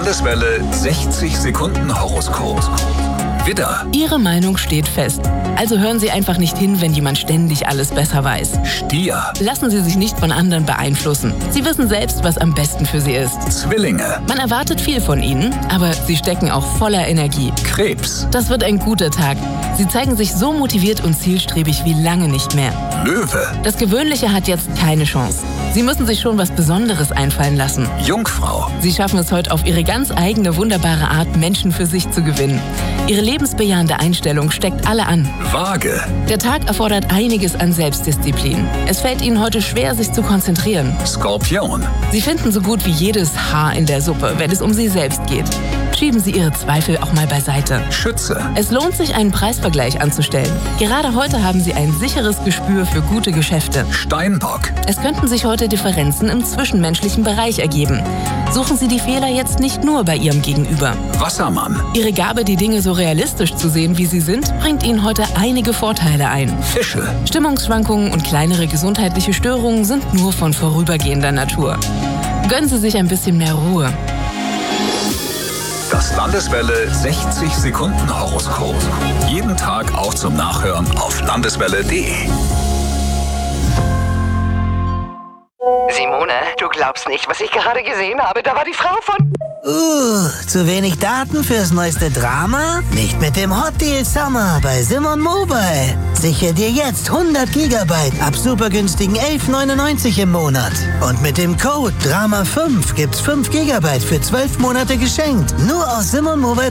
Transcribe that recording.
Landeswelle 60 Sekunden Horoskop. Widder. Ihre Meinung steht fest. Also hören Sie einfach nicht hin, wenn jemand ständig alles besser weiß. Stier. Lassen Sie sich nicht von anderen beeinflussen. Sie wissen selbst, was am besten für Sie ist. Zwillinge. Man erwartet viel von Ihnen, aber Sie stecken auch voller Energie. Krebs. Das wird ein guter Tag. Sie zeigen sich so motiviert und zielstrebig wie lange nicht mehr. Löwe. Das Gewöhnliche hat jetzt keine Chance. Sie müssen sich schon was Besonderes einfallen lassen. Jungfrau. Sie schaffen es heute auf Ihre ganz eigene, wunderbare Art, Menschen für sich zu gewinnen. Ihre lebensbejahende Einstellung steckt alle an. Waage. Der Tag erfordert einiges an Selbstdisziplin. Es fällt Ihnen heute schwer, sich zu konzentrieren. Skorpion. Sie finden so gut wie jedes Haar in der Suppe, wenn es um Sie selbst geht. Schieben Sie Ihre Zweifel auch mal beiseite. Schütze. Es lohnt sich, einen Preisvergleich anzustellen. Gerade heute haben Sie ein sicheres Gespür für gute Geschäfte. Steinbock. Es könnten sich heute Differenzen im zwischenmenschlichen Bereich ergeben. Suchen Sie die Fehler jetzt nicht nur bei Ihrem Gegenüber. Wassermann. Ihre Gabe, die Dinge so realistisch zu sehen, wie sie sind, bringt Ihnen heute einige Vorteile ein. Fische. Stimmungsschwankungen und kleinere gesundheitliche Störungen sind nur von vorübergehender Natur. Gönnen Sie sich ein bisschen mehr Ruhe. Das Landeswelle 60 Sekunden Horoskop. Jeden Tag auch zum Nachhören auf landeswelle.de. Simone, du glaubst nicht, was ich gerade gesehen habe. Da war die Frau von... Zu wenig Daten fürs neueste Drama? Nicht mit dem Hot Deal Summer bei Simon Mobile. Sichere dir jetzt 100 GB ab super günstigen 11,99 im Monat. Und mit dem Code DRAMA5 gibt's 5 GB für 12 Monate geschenkt. Nur aus simonmobile.de.